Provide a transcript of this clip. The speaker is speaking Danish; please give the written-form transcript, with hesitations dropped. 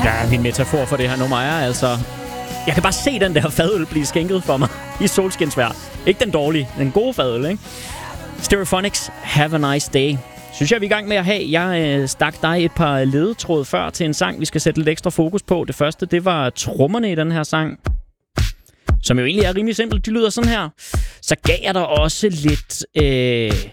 Ja, min metafor for det her nummer er altså... Jeg kan bare se den der fadøl blive skænket for mig i solskinsvejr. Ikke den dårlige, den gode fadøl, ikke? Stereophonics, Have a Nice Day. Synes jeg, vi er i gang med at have. Jeg stak dig et par ledetråd før til en sang, vi skal sætte lidt ekstra fokus på. Det første, det var trommerne i den her sang, som jo egentlig er rimelig simpelt. De lyder sådan her. Så gav jeg dig også lidt